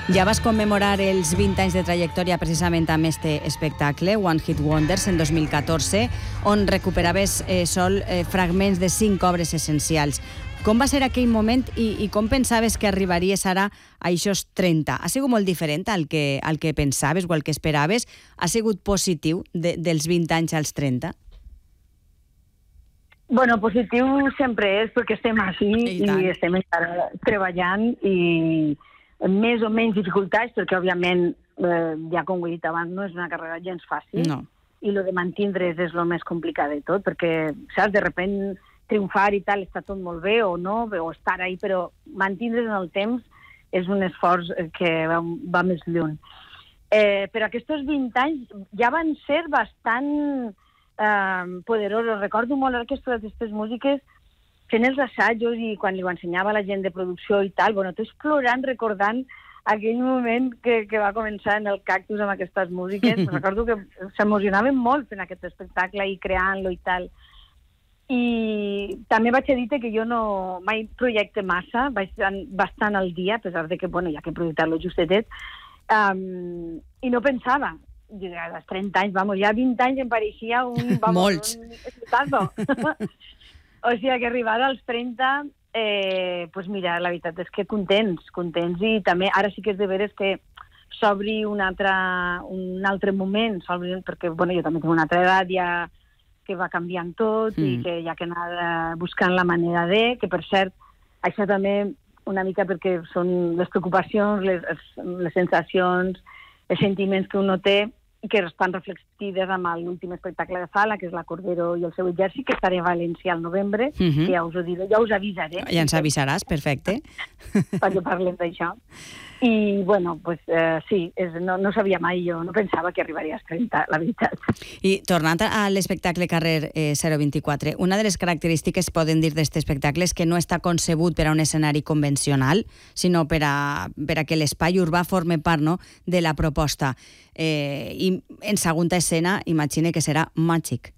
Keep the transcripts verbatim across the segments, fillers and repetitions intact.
Ja vas commemorar els vint anys de trajectòria precisament amb este espectacle, One Hit Wonders, en dos mil catorze, on recuperaves, eh, Sol, eh, fragments de cinc obres essencials. Com va ser aquell moment i, i com pensaves que arribaries ara a aquests trenta? Ha sigut molt diferent al que, al que pensaves o al que esperaves? Ha sigut positiu de, dels vint anys als trenta? Bueno, positiu sempre és perquè estem aquí i, i estem encara treballant i més o menys dificultats, perquè òbviament, eh, ja com ho he dit abans, no és una carrera gens fàcil, no. I lo de mantindre's és el més complicat de tot, perquè, saps, de repent triomfar i tal està tot molt bé o no, o estar ahí, però mantindre's en el temps és un esforç que va, va més lluny. Eh, però aquests vint anys ja van ser bastant eh, poderosos. Recordo molt aquestes, aquestes músiques fent els assajos i quan li ho ensenyava a la gent de producció i tal, bueno, tots plorant, recordant aquell moment que, que va començar en el Cactus amb aquestes músiques. Recordo que s'emocionaven molt fent aquest espectacle i creant-lo i tal. I també vaig dir que jo no mai projecte massa, vaig estar bastant al dia, a pesar de que, bueno, hi ha que projectar-lo justetet, um, i no pensava. Jo, als trenta anys, vamos, ja vint anys em pareixia un... Vamos, molts. Un o sigui, que arribar als trenta, eh, pues mira, la veritat és que contents, contents, i també ara sí que és de veres que s'obri un altre, un altre moment, s'obri, perquè bueno, jo també tinc una altra edat ja que va canviant tot mm. i que hi ha que anar buscant la manera de, que per cert, això també una mica perquè són les preocupacions, les, les sensacions, els sentiments que uno té, i que estan reflectides amb l'últim espectacle de sala, que és la Cordero i el seu exèrcit, que estaré a València al novembre, uh-huh. que ja us ho diré, ja us avisaré. Ja ens avisaràs, perfecte. Perquè parlem d'això. I, bueno, pues, eh, sí, és, no, no sabia mai, jo no pensava que arribaria als trenta, la veritat. I tornant a l'espectacle Carrer eh, zero vint-i-quatre, una de les característiques, poden dir, d'aquest espectacle és que no està concebut per a un escenari convencional, sinó per a, per a que l'espai urbà forme part, no?, de la proposta. Eh, I en segona escena, imagine que serà màgic.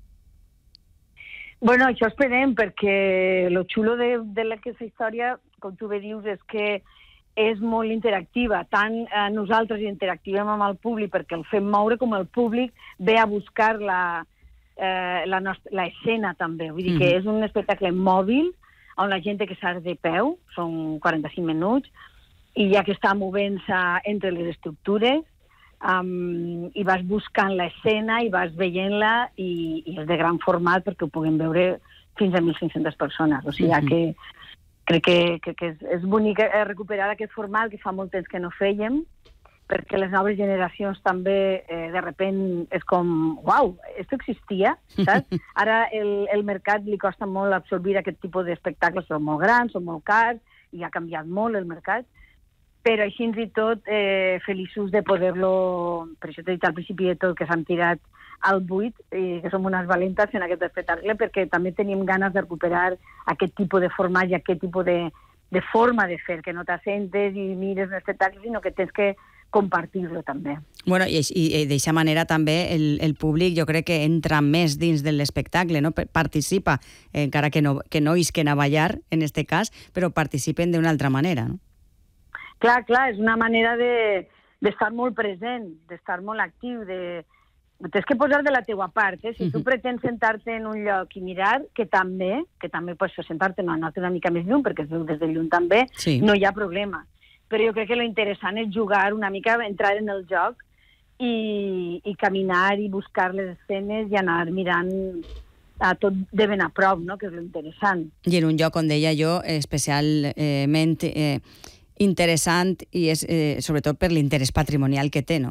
Bueno, això esperem, perquè lo xulo de, de aquesta història, com tu bé dius, és que és molt interactiva, tant eh, nosaltres interactivem amb el públic perquè el fem moure, com el públic ve a buscar la, eh, la, nostra, la escena també. Vull dir mm. que és un espectacle mòbil on la gent té que estar de peu, són quaranta-cinc minuts, i ja que està movent-se entre les estructures, um, i vas buscant l'escena i vas veient-la, i, i és de gran format perquè ho puguem veure fins a mil cinc-centes persones. O sigui, mm-hmm. que crec que, que, que és, és bonic recuperar aquest format que fa molt temps que no fèiem, perquè les noves generacions també, eh, de repent, és com, uau, esto existia, saps? Ara el, el mercat li costa molt absorbir aquest tipus d'espectacles, són molt grans, són molt cars, i ha canviat molt el mercat, però així i tot, eh, feliços de poder-lo, per això t'he dit al principi de tot que s'han tirat al buit, i que som unes valentes en aquest espectacle, perquè també tenim ganes de recuperar aquest tipus de format i aquest tipus de, de forma de fer, que no t'assentes i mires l'espectacle, sinó que tens que compartir-lo també. Bueno, i, i d'aquesta manera també el, el públic jo crec que entra més dins de l'espectacle, no? Participa, encara que no, que no isquen a ballar, en este cas, però participen d'una altra manera, no? Clar, clar, és una manera de, d'estar molt present, d'estar molt actiu, de... Tens que posar de la teua part, eh? Si tu uh-huh. pretens sentar-te en un lloc i mirar, que també, que també pots sentar-te, no, anar-te una mica més lluny, perquè es veu des de lluny també, sí. No hi ha problema. Però jo crec que lo interessant és jugar una mica, entrar en el joc i, i caminar i buscar les escenes i anar mirant a tot de ben a prop, no? Que és lo interessant. I en un lloc on deia jo especialment eh, interessant i és eh, sobretot per l'interès patrimonial que té, no?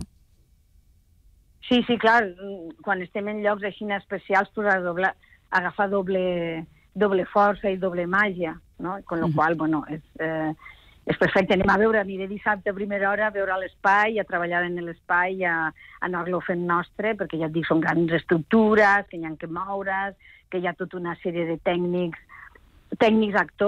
Sí, sí, clar, quan estem en llocs així especials, pues, a doble, agafar doble, doble força i doble màgia, no? Con lo uh-huh. qual, bueno, és, eh, és perfecte. Anem a veure, aniré dissabte a primera hora a veure l'espai, a treballar en l'espai, a, a anar-lo fent nostre, perquè ja et dic, són grans estructures, que hi ha que moure's, que hi ha tota una sèrie de tècnics, tècnics actors,